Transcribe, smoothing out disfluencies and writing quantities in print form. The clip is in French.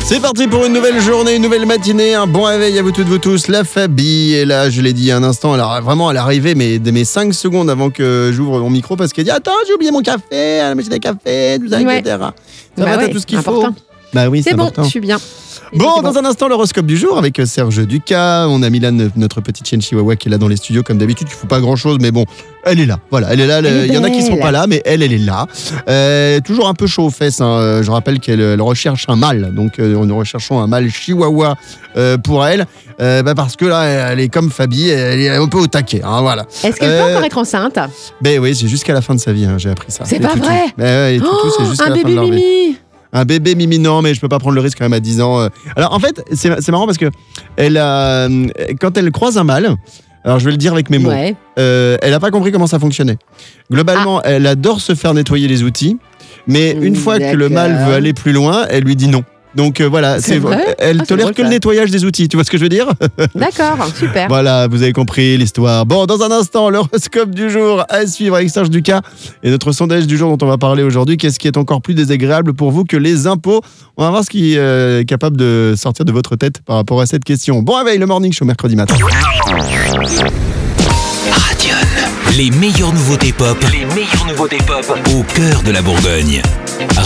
C'est parti pour une nouvelle journée, une nouvelle matinée, un bon réveil à vous toutes, vous tous. La Fabi est là, je l'ai dit il y a un instant, elle est arrivée mais 5 secondes avant que j'ouvre mon micro parce qu'elle dit « Attends, j'ai oublié mon café, la machine à café, tout ça, etc. » Ça va, t'as tout ce qu'il faut. Bah oui, c'est bon, important. je suis bien. Bon, dans un instant, l'horoscope du jour avec Serge Ducas. On a Milan, notre petite chienne chihuahua, qui est là dans les studios comme d'habitude. Il ne faut pas grand-chose, mais bon, elle est là. Voilà, elle est là. Il y en a qui ne sont pas là, mais elle est là. Toujours un peu chaud aux fesses. Hein. Je rappelle qu'elle recherche un mâle. Donc, nous recherchons un mâle chihuahua pour elle. Parce que là, elle est comme Fabi, elle est un peu au taquet. Hein, voilà. Est-ce qu'elle peut encore être enceinte ? Ben oui, c'est jusqu'à la fin de sa vie, hein, j'ai appris ça. C'est pas vrai ? Les toutous, c'est jusqu'à la fin de leur vie. Un bébé Mimi. Un bébé Mimi, non, mais je peux pas prendre le risque quand même à 10 ans. Alors en fait, c'est marrant parce que quand elle croise un mâle, alors je vais le dire avec mes mots, elle a pas compris comment ça fonctionnait. Globalement, elle adore se faire nettoyer les outils, mais une fois que le mâle veut aller plus loin, elle lui dit non. Donc voilà, elle tolère que le nettoyage des outils, tu vois ce que je veux dire ? D'accord, super. Voilà, vous avez compris l'histoire. Bon, dans un instant, l'horoscope du jour à suivre avec Serge Ducas et notre sondage du jour dont on va parler aujourd'hui. Qu'est-ce qui est encore plus désagréable pour vous que les impôts ? On va voir ce qui est capable de sortir de votre tête par rapport à cette question. Bon réveil, le Morning Show, mercredi matin. Radion. Les meilleures nouveautés pop. Au cœur de la Bourgogne.